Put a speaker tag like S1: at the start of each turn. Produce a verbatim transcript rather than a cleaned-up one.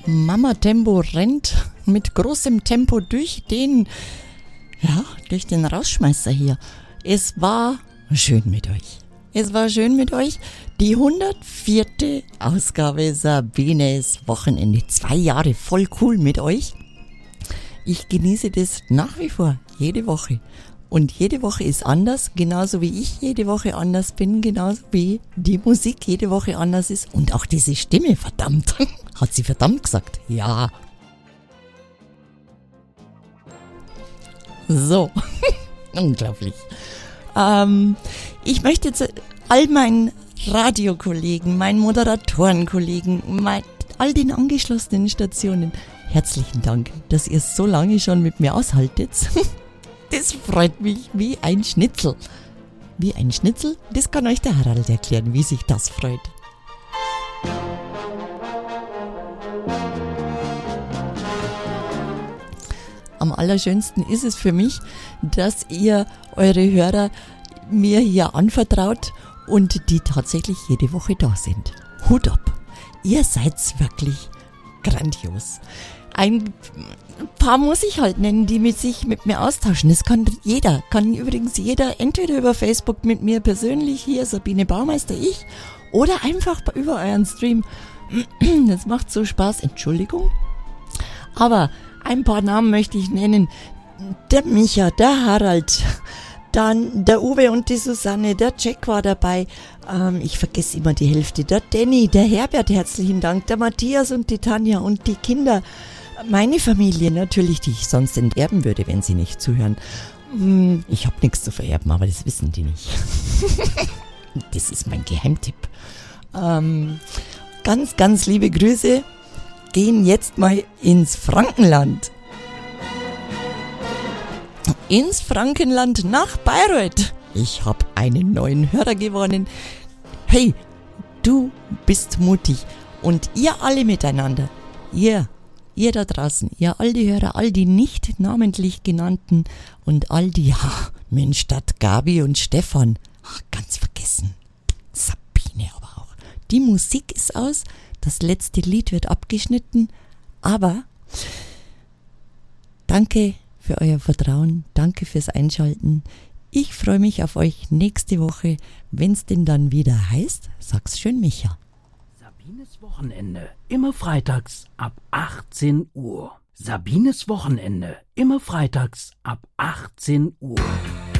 S1: Mama Tempo rennt mit großem Tempo durch den, ja, durch den Rausschmeißer hier. Es war schön mit euch. Es war schön mit euch. Die hundertvierte Ausgabe Sabines Wochenende. Zwei Jahre voll cool mit euch. Ich genieße das nach wie vor, jede Woche. Und jede Woche ist anders, genauso wie ich jede Woche anders bin, genauso wie die Musik jede Woche anders ist. Und auch diese Stimme, verdammt. Hat sie verdammt gesagt? Ja. So. Unglaublich. Ähm, ich möchte jetzt all meinen Radiokollegen, meinen Moderatorenkollegen, mein, all den angeschlossenen Stationen herzlichen Dank, dass ihr so lange schon mit mir aushaltet. Das freut mich wie ein Schnitzel. Wie ein Schnitzel? Das kann euch der Harald erklären, wie sich das freut. Am allerschönsten ist es für mich, dass ihr eure Hörer mir hier anvertraut und die tatsächlich jede Woche da sind. Hut ab. Ihr seid wirklich grandios. Ein paar muss ich halt nennen, die mit sich mit mir austauschen. Das kann jeder, kann übrigens jeder, entweder über Facebook mit mir persönlich, hier Sabine Baumeister, ich, oder einfach über euren Stream. Das macht so Spaß, Entschuldigung. Aber ein paar Namen möchte ich nennen. Der Micha, der Harald, dann der Uwe und die Susanne, der Jack war dabei. Ähm, ich vergesse immer die Hälfte. Der Danny, der Herbert, herzlichen Dank. Der Matthias und die Tanja und die Kinder. Meine Familie natürlich, die ich sonst enterben würde, wenn sie nicht zuhören. Ich habe nichts zu vererben, aber das wissen die nicht. Das ist mein Geheimtipp. Ähm, ganz, ganz liebe Grüße gehen jetzt mal ins Frankenland. Ins Frankenland nach Bayreuth. Ich habe einen neuen Hörer gewonnen. Hey, du bist mutig. Und ihr alle miteinander, ihr Ihr da draußen, ihr all die Hörer, all die nicht namentlich genannten und all die, ja, Mensch, statt Gabi und Stefan, ach, ganz vergessen, Sabine aber auch. Die Musik ist aus, das letzte Lied wird abgeschnitten, aber danke für euer Vertrauen, danke fürs Einschalten. Ich freue mich auf euch nächste Woche, wenn es denn dann wieder heißt, sag's schön, Micha.
S2: Sabines Wochenende, immer freitags ab achtzehn Uhr. Sabines Wochenende, immer freitags ab achtzehn Uhr.